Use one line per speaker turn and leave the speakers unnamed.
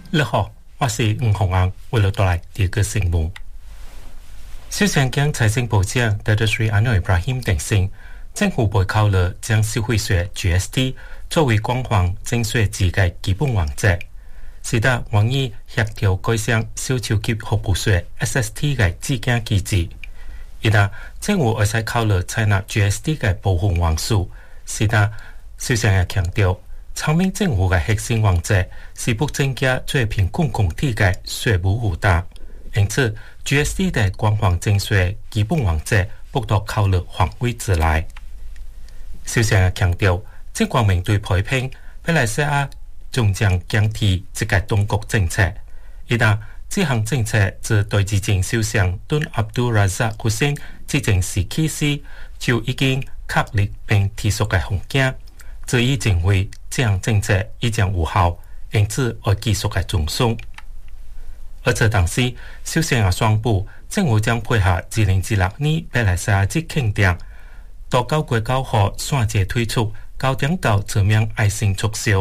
你好，我是吴宏安，为了带来第一个新闻。首相将财政部长Datuk Seri Anwar Ibrahim 定性，政府会考虑将消费税 GST 作为光环征税制的基本原则，使得愿意协调改善小超级服务税 SST 的资金机制。而且政府会使考虑采纳 GST 的部分元素，使得首相也强调，参明政府的核心原则是不增加最贫困群体的税务负担，因此 GST 的光环征税基本原则不得考虑范围之内。首相也强调，尽管面对批评，马来西亚终将坚持这个当局政策。而但这项政策自对之前首相敦阿卜杜拉扎胡辛执政时期时就已经确立并提出的风险，至于认为这项政策已经有效，因此会继续的遵守。而且当时，首相也宣布，政府将配合2016年马来西亚节庆典，到9月9号线节推出9.9字面爱心促销。